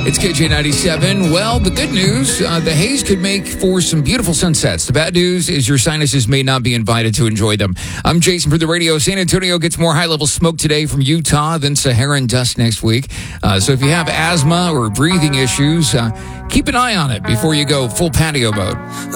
It's KJ97. Well, the good news, the haze could make for some beautiful sunsets. The bad news is your sinuses may not be invited to enjoy them. I'm Jason for the radio. San Antonio gets more high-level smoke today from Utah than Saharan dust next week. So if you have asthma or breathing issues, keep an eye on it before you go full patio mode.